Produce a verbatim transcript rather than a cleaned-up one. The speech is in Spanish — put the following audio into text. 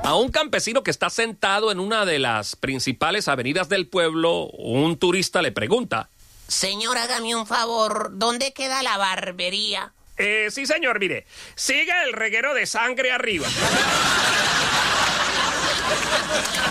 A un campesino que está sentado en una de las principales avenidas del pueblo, un turista le pregunta: Señor, hágame un favor, ¿dónde queda la barbería? Eh, sí, señor, mire, siga el reguero de sangre arriba.